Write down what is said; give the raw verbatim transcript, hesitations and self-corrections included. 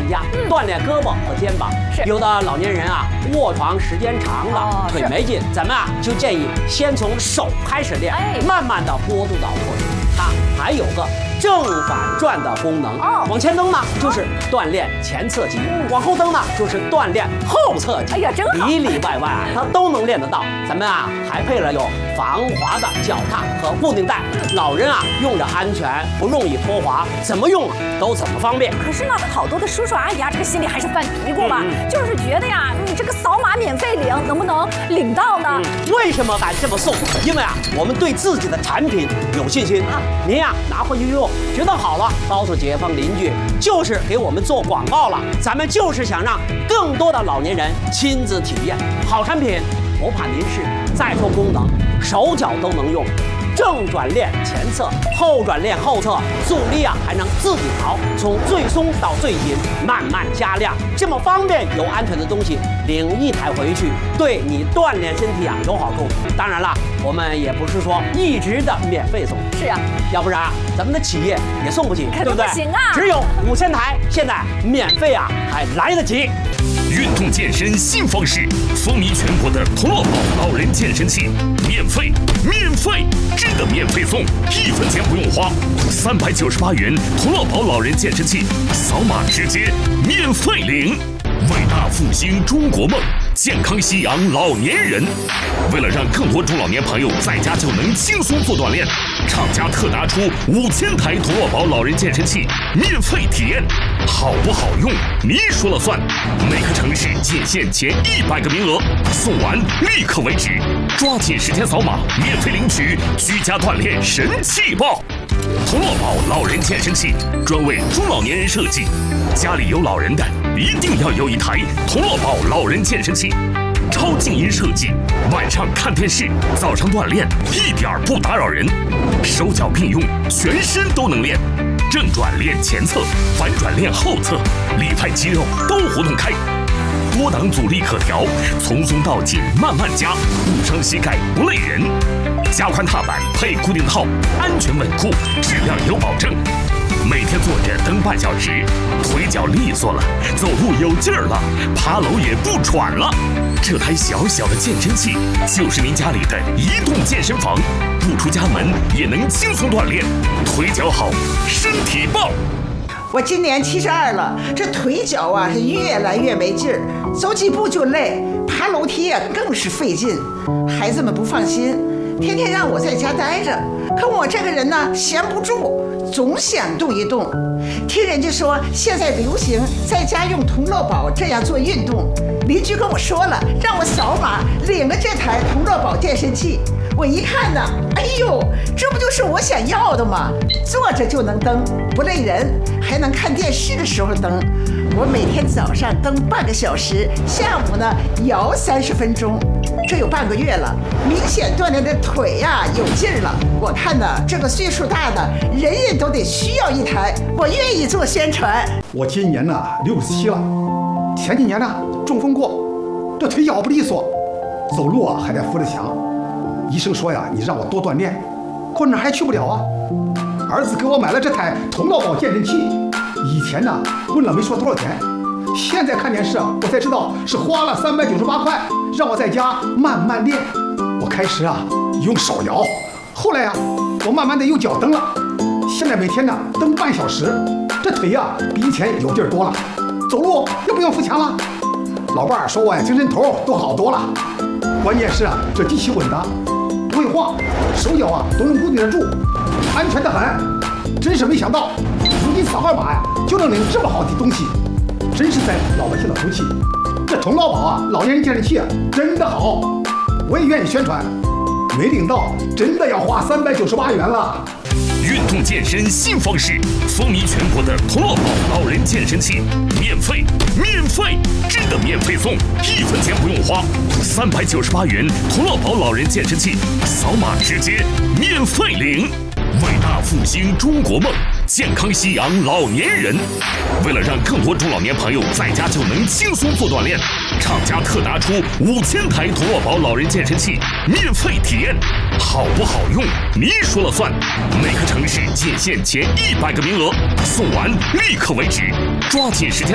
家锻炼胳膊和肩膀。 是有的老年人啊，卧床时间长了， 哦、 腿没劲，咱们啊就建议先从手开始练， 哎、 慢慢的过渡到腿。它还有个正反转的功能。 哦， 往前蹬呢，就是锻炼前侧肌； 嗯、 往后蹬呢，就是锻炼后侧肌。 哎呀，真好， 里里外外啊，它都能练得到。咱们啊还配了有防滑的脚踏和固定带，老人啊用着安全，不容易脱滑，怎么用啊都怎么方便。 可是呢，好多的叔叔阿姨啊，这个心里还是犯嘀咕吧，嗯、就是觉得呀，你这个扫码免费领，能不能领到呢？ 嗯、为什么敢这么送？因为啊，我们对自己的产品有信心。啊、您呀拿回去用，觉得好了，告诉街坊邻居，就是给我们做广告了。咱们就是想让更多的老年人亲自体验好产品，不怕您是再说功能，手脚都能用。正转练前侧，后转练后侧，阻力啊还能自己调，从最松到最紧，慢慢加量，这么方便又安全的东西，领一台回去，对你锻炼身体啊有好处。当然了，我们也不是说一直的免费送， 是啊， 要不然啊咱们的企业也送不起， 对不对？不行啊， 只有五千台，现在免费啊还来得及。 运动健身新方式，风靡全国的同乐宝老人健身器，免费，免费，真的免费送，一分钱不用花，三百九十八元同乐宝老人健身器，扫码直接免费领。伟大复兴中国梦，健康夕阳老年人。为了让更多中老年朋友在家就能轻松做锻炼，厂家特拿出五千台同乐宝老人健身器免费体验，好不好用你说了算。每个城市仅限前一百个名额，送完立刻为止，抓紧时间扫码免费领取居家锻炼神器包。同乐宝老人健身器专为中老年人设计，家里有老人的一定要有一台同乐宝老人健身器，超静音设计，晚上看电视，早上锻炼一点不打扰人，手脚并用，全身都能练，正转练前侧，反转练后侧，里外肌肉都活动开，多档阻力可调，从松到紧慢慢加，不伤膝盖不累人。加宽踏板配固定套，安全稳固，质量有保证。每天坐着蹬半小时，腿脚利索了，走路有劲儿了，爬楼也不喘了。这台小小的健身器就是您家里的移动健身房，不出家门也能轻松锻炼，腿脚好，身体棒。 我今年七十二了，这腿脚啊是越来越没劲儿，走几步就累，爬楼梯啊更是费劲。孩子们不放心，天天让我在家待着，可我这个人呢闲不住，总想动一动。听人家说现在流行在家用同乐宝这样做运动，邻居跟我说了，让我扫码领了这台同乐宝健身器。我一看呢，哎呦，这不就是我想要的吗？坐着就能蹬，不累人，还能看电视的时候蹬。我每天早上蹬半个小时，下午呢摇三十分钟，这有半个月了，明显锻炼的腿呀、啊、有劲儿了。我看呢，这个岁数大的人人都得需要一台，我愿意做宣传。 我今年呢六十七了，前几年呢中风过，这腿脚不利索，走路啊还得扶着墙。医生说呀，你让我多锻炼，可哪还去不了啊。儿子给我买了这台同乐宝健身器，以前呢问了没说多少钱，现在看电视啊我才知道是花了三百九十八块，让我在家慢慢练。我开始啊用手摇，后来啊我慢慢的用脚蹬了，现在每天呢蹬半小时，这腿呀、啊、比以前有劲儿多了，走路又不用扶墙了。老伴儿说我呀精神头都好多了，关键是啊这机器稳当，不会晃，手脚啊都能固定得住，安全得很。真是没想到如今扫二码呀就能领这么好的东西，真是在老百姓的福气。这同乐宝啊老年人健身器啊真的好，我也愿意宣传。没领到真的要花三百九十八元了。 运动健身新方式，风靡全国的同乐宝老人健身器，免费，免费，真的免费送，一分钱不用花，三百九十八元同乐宝老人健身器，扫码直接免费领。伟大复兴中国梦，健康夕阳老年人。为了让更多中老年朋友在家就能轻松做锻炼，厂家特拿出五千台同乐宝老人健身器免费体验，好不好用你说了算。每个城市仅限前一百个名额，送完立刻为止，抓紧时间。